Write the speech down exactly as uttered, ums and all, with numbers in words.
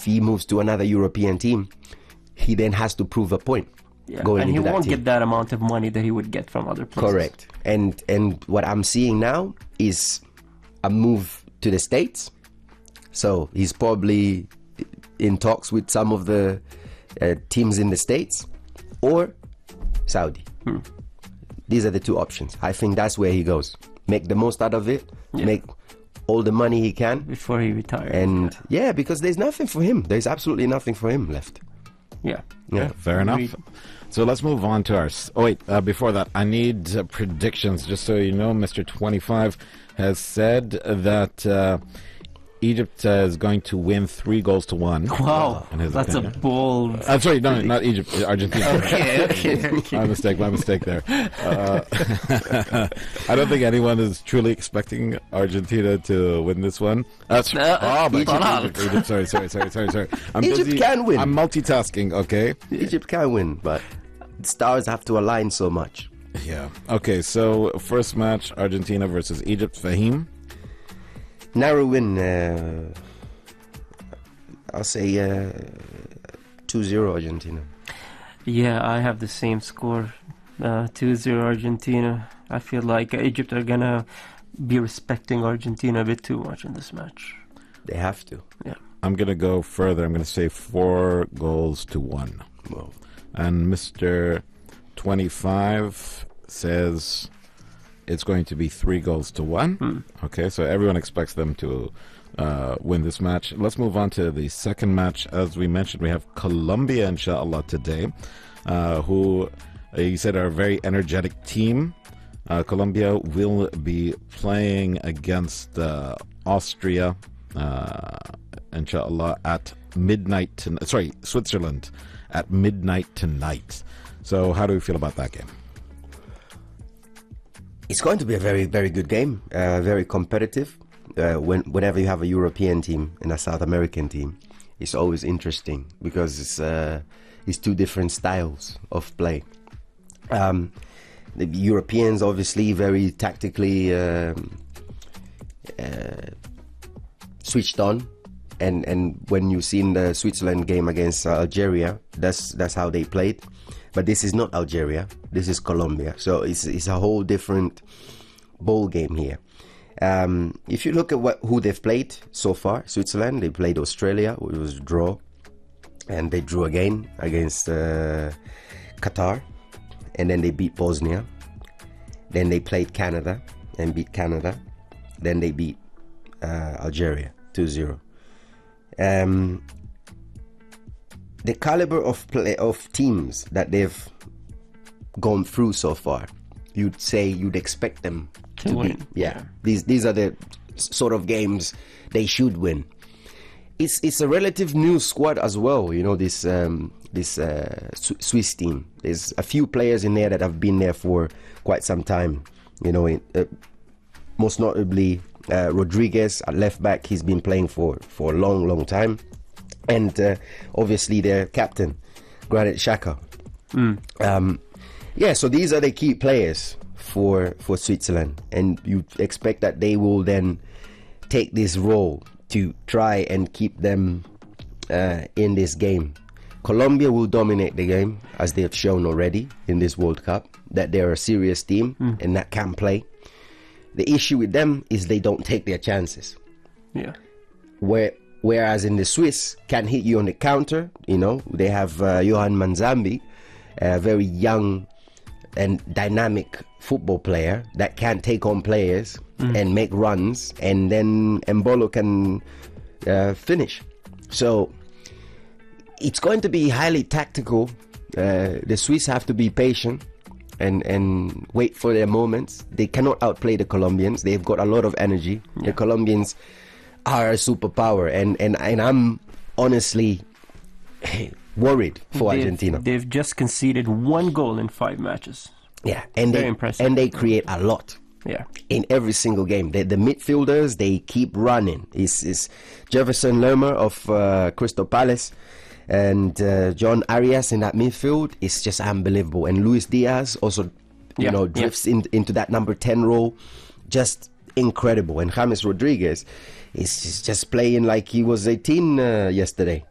if he moves to another European team, he then has to prove a point. Yeah. Going and he into that won't team. get that amount of money that he would get from other places. Correct. And and what I'm seeing now is a move to the States. So he's probably in talks with some of the uh, teams in the States or Saudi. Hmm. These are the two options. I think that's where he goes. Make the most out of it. Yeah. Make all the money he can. Before he retires. And yeah, because there's nothing for him. There's absolutely nothing for him left. Yeah. Yeah. Fair enough. So let's move on to our... s- Oh, wait. Uh, before that, I need uh, predictions. Just so you know, Mister twenty-five has said that uh, Egypt uh, is going to win three goals to one. Wow. in his That's opinion. a bold... I'm sorry, no, not Egypt, uh, Argentina. Okay, okay, okay. My mistake, my mistake there. Uh, I don't think anyone is truly expecting Argentina to win this one. That's Uh, oh, my Egypt. God, Egypt, Egypt, sorry, sorry, sorry, sorry, sorry. I'm Egypt busy. can win. I'm multitasking, okay? Egypt can win, but stars have to align so much. Yeah. Okay, so first match, Argentina versus Egypt. Fahim? Narrow win. Uh, I'll say uh, two zero Argentina. Yeah, I have the same score. Uh, two zero Argentina. I feel like Egypt are going to be respecting Argentina a bit too much in this match. They have to. Yeah. I'm going to go further. I'm going to say four goals to one. Well, And Mister twenty-five says it's going to be three goals to one. Hmm. Okay, so everyone expects them to uh, win this match. Let's move on to the second match. As we mentioned, we have Colombia, inshallah, today, uh, who uh, you said are a very energetic team. Uh, Colombia will be playing against uh, Austria, uh, inshallah, at midnight. To, sorry, Switzerland at midnight tonight. So how do we feel about that game? it's going to be a very, very good game. Uh, very competitive. Uh, when whenever you have a European team and a South American team, it's always interesting because it's uh, it's two different styles of play. Um, the Europeans obviously very tactically um, uh, switched on, and and when you seen the Switzerland game against uh, Algeria, that's that's how they played. But this is not Algeria. This is Colombia. So it's it's a whole different ball game here. Um, if you look at what who they've played so far, Switzerland, they played Australia, which was a draw, and they drew again against uh, Qatar, and then they beat Bosnia. Then they played Canada and beat Canada. Then they beat uh, Algeria two zero. Um, the caliber of play of teams that they've gone through so far, you'd say you'd expect them To to, win, beat. Yeah. yeah. these these are the s- sort of games they should win. It's it's a relative new squad as well. You know, this um, this uh, Sw- Swiss team. There's a few players in there that have been there for quite some time. You know, in, uh, most notably uh, Rodriguez at left back. He's been playing for for a long, long time, and uh, obviously their captain, Granit Xhaka. Um, yeah, so these are the key players for for Switzerland, and you expect that they will then take this role to try and keep them uh, in this game. Colombia will dominate the game, as they have shown already in this World Cup, that they're a serious team and that can play. The issue with them is they don't take their chances. Yeah. Where, whereas in the Swiss can hit you on the counter. You know, they have uh, Johan Manzambi, a very young and dynamic football player that can take on players and make runs, and then Embolo can uh, finish. So it's going to be highly tactical. Uh, the Swiss have to be patient and and wait for their moments. They cannot outplay the Colombians. They've got a lot of energy. The Colombians are a superpower, and and, and I'm honestly worried for They've- Argentina. They've just conceded one goal in five matches. Yeah, and Very they impressive. and they create a lot. Yeah. In every single game, the, the midfielders, they keep running. It's, it's Jefferson Lerma of uh, Crystal Palace and uh, John Arias in that midfield. It's just unbelievable. And Luis Diaz also, you Yeah, know, yeah. drifts in, into that number ten role. Just incredible. And James Rodriguez is is just playing like he was eighteen uh, yesterday.